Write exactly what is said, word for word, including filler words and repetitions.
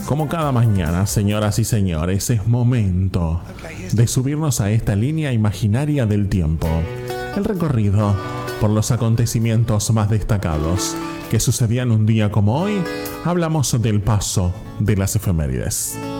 Como cada mañana, señoras y señores, es momento de subirnos a esta línea imaginaria del tiempo. El recorrido por los acontecimientos más destacados que sucedían un día como hoy. Hablamos del paso de las efemérides.